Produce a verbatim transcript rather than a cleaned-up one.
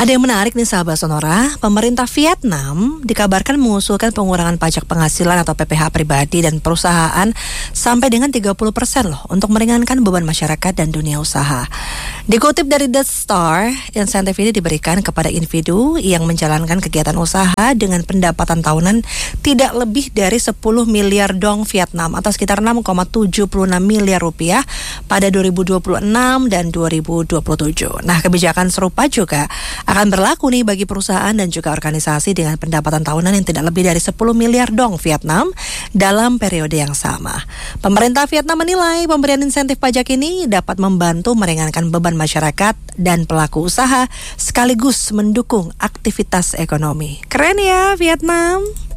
Ada yang menarik nih sahabat Sonora, pemerintah Vietnam dikabarkan mengusulkan pengurangan pajak penghasilan atau P P H pribadi dan perusahaan sampai dengan tiga puluh persen loh untuk meringankan beban masyarakat dan dunia usaha. Dikutip dari The Star, insentif ini diberikan kepada individu yang menjalankan kegiatan usaha dengan pendapatan tahunan tidak lebih dari sepuluh miliar dong Vietnam atau sekitar enam koma tujuh enam miliar rupiah pada dua ribu dua puluh enam dan dua ribu dua puluh tujuh. Nah, kebijakan serupa juga akan berlaku nih bagi perusahaan dan juga organisasi dengan pendapatan tahunan yang tidak lebih dari sepuluh miliar dong Vietnam dalam periode yang sama. Pemerintah Vietnam menilai pemberian insentif pajak ini dapat membantu meringankan beban masyarakat dan pelaku usaha sekaligus mendukung aktivitas ekonomi. Keren ya Vietnam.